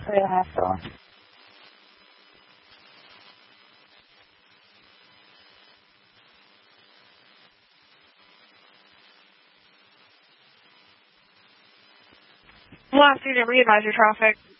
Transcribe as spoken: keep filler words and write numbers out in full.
for the hospital. Last unit, re-advise your traffic.